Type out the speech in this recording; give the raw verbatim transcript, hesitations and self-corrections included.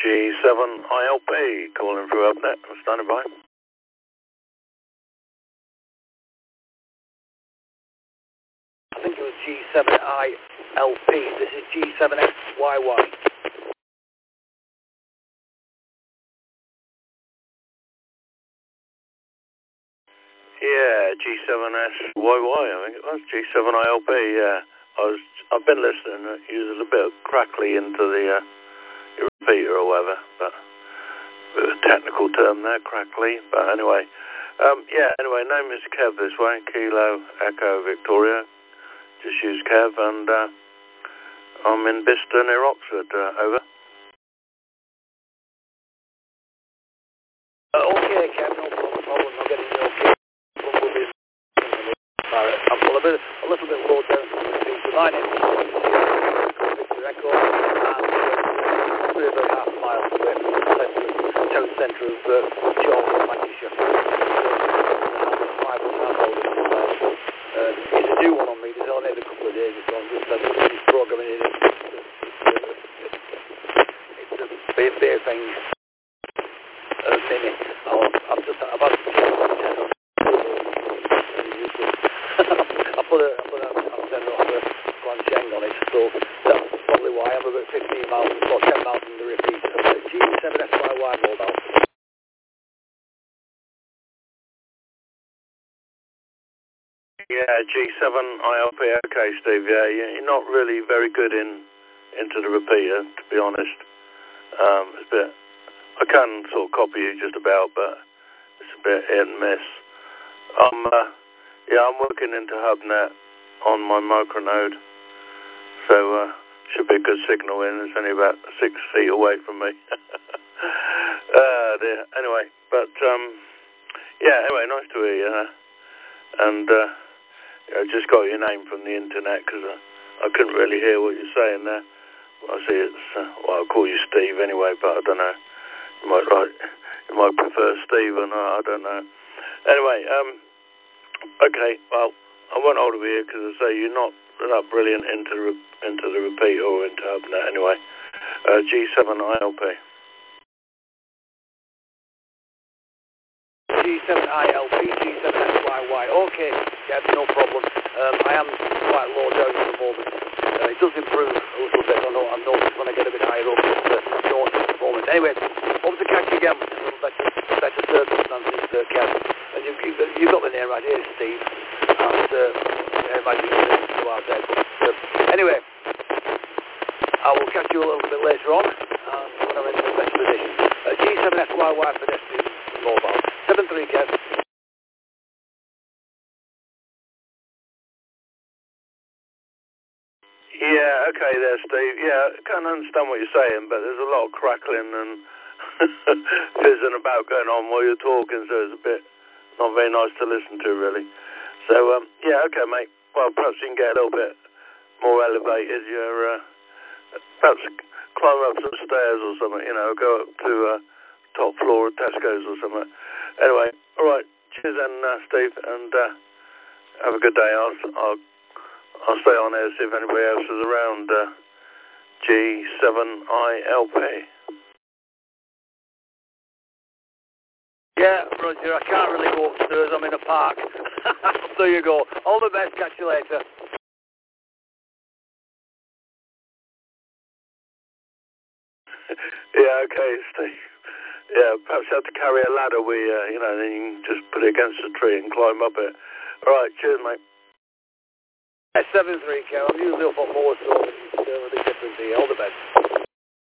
G seven I L P calling through UpNet. I'm standing by. I think it was G seven I L P. This is G seven X Y Y. Yeah, G seven S Y Y, I think it was. G seven I L P, yeah. I was, I've been listening. It uses a bit of crackly into the uh, repeater or whatever, but a bit of a technical term there, crackly. But anyway, um, yeah, anyway, name is Kev this way, Kilo Echo Victoria. Just use Kev, and uh, I'm in Bicester near Oxford. Uh, over. Uh, okay, Kev, no problem. I'm getting you okay. I'm a, bit, a little bit low down from the speed. My name is Victor Echo, and uh, we're about half a mile away from the centre, town centre of uh, Charlton, Lancashire. Uh, it's a new one on me. There's only a couple of days ago. I'm just uh, just programming it in. It's a big, big thing. Uh, mini. Oh, I've just I've had I put a I put a antenna off the Guancheng on it, so that's probably why I'm about fifteen miles, or ten miles from the repeater. G seven S Y Y mobile. Yeah, G seven I L P. Okay, Steve. Yeah, you're not really very good in into the repeater, to be honest. Um, it's a bit. I can sort of copy you just about, but it's a bit hit and miss. I'm, uh, yeah, I'm working into HubNet on my micronode, so uh, should be a good signal in. It's only about six feet away from me. uh, dear. Anyway, but um, yeah. Anyway, nice to hear you. Uh, and uh, I just got your name from the internet because I, I couldn't really hear what you're saying there. I see it's. Uh, well, I'll call you Steve anyway, but I don't know. You might like, you might prefer Stephen, I don't know. Anyway, um, okay, well, I won't hold it here because I say you're not that brilliant into the, into the repeater or into HubNet anyway. Uh, G seven I L P. G seven I L P, G seven S Y Y. Okay, yeah, no problem. Um, I am quite low down at the moment. Uh, it does improve a little bit. I know I've noticed when I get a bit higher up, but uh, don't at the moment. Anyway, hope to catch you again with some better, better circumstances, uh, Kev. And you, you, you got the name right here, Steve. And uh, I imagine you are there. But uh, anyway, I will catch you a little bit later on uh, when I'm in a better position. Uh, G seven S Y Y pedestrian mobile. seven three, Kev. Yeah, okay there, Steve. Yeah, I can't understand what you're saying, but there's a lot of crackling and fizzing about going on while you're talking, so it's a bit not very nice to listen to, really. So, um, yeah, okay, mate. Well, perhaps you can get a little bit more elevated. You're, uh, perhaps climb up some stairs or something, you know, go up to uh, top floor of Tesco's or something. Anyway, all right. Cheers then, uh, Steve, and uh, have a good day. I'll, I'll I'll stay on here, see if anybody else is around. Uh, G seven I L P. Yeah, Roger, I can't really go upstairs. I'm in a park. There you go. All the best. Catch you later. Yeah, okay, Steve. Yeah, perhaps you have to carry a ladder where, uh, you know, then you can just put it against the tree and climb up it. All right, cheers, mate. seven three, Kev. I'm usually up on more, so it's a bit different here. All the best.